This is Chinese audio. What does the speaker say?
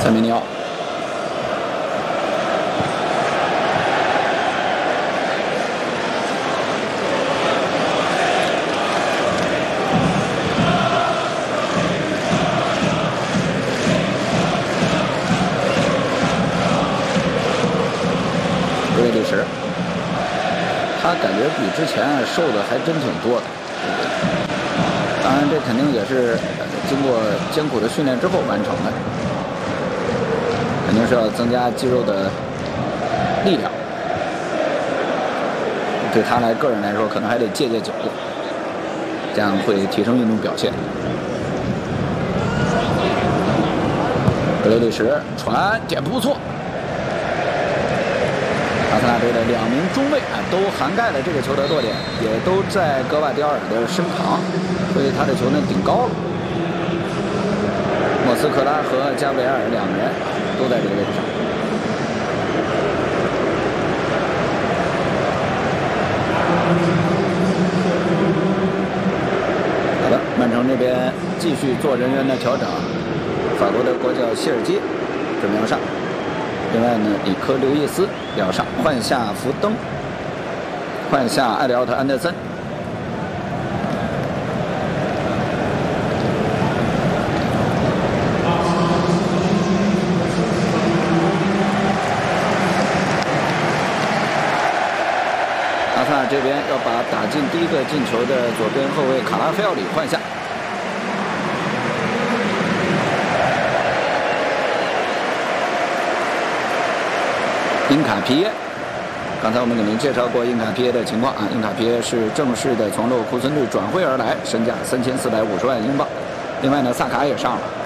塞梅尼奥。 瑞利什，他感觉比之前瘦的还真挺多的。当然，这肯定也是经过艰苦的训练之后完成的，肯定是要增加肌肉的力量。对他个人来说，可能还得戒酒，这样会提升运动表现。格雷利什传点不错。 阿森纳队的2名中卫都涵盖了这个球的落点，也都在格瓦迪奥尔的身旁，所以他的球呢顶高了。莫斯科拉和加维尔2人都在这个位置上。好的，曼城这边继续做人员的调整，法国的国脚希尔基准备要上。 另外呢，里科刘易斯要上，换下福登，换下艾利奥特安德森。阿森纳这边要把打进第1个进球的左边后卫卡拉菲奥里换下。 因卡皮耶，刚才我们给您介绍过因卡皮耶的情况啊。因卡皮耶是正式的从勒沃库森队转会而来，身价3450万英镑。另外呢，萨卡也上了。